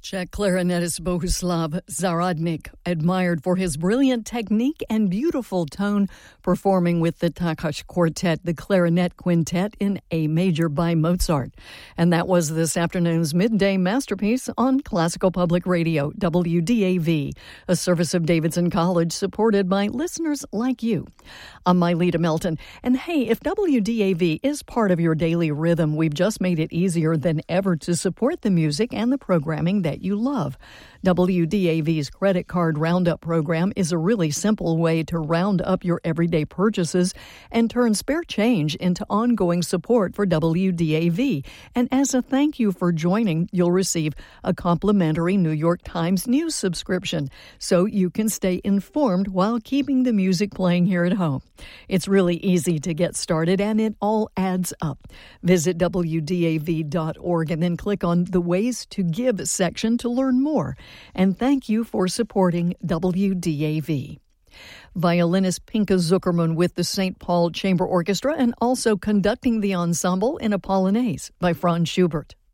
Czech clarinetist Bohuslav Zaradnik, admired for his brilliant technique and beautiful tone, performing with the Takács Quartet, the clarinet quintet in A major by Mozart. And that was this afternoon's midday masterpiece on Classical Public Radio, WDAV, a service of Davidson College supported by listeners like you. I'm Myleta Melton, and hey, if WDAV is part of your daily rhythm, we've just made it easier than ever to support the music and the programming that you love. WDAV's Credit Card Roundup program is a really simple way to round up your everyday purchases and turn spare change into ongoing support for WDAV. And as a thank you for joining, you'll receive a complimentary New York Times News subscription, so you can stay informed while keeping the music playing here at home. It's really easy to get started, and it all adds up. Visit WDAV.org and then click on the Ways to Give section to learn more. And thank you for supporting WDAV. Violinist Pinka Zuckerman with the St. Paul Chamber Orchestra and also conducting the ensemble in a Polonaise by Franz Schubert.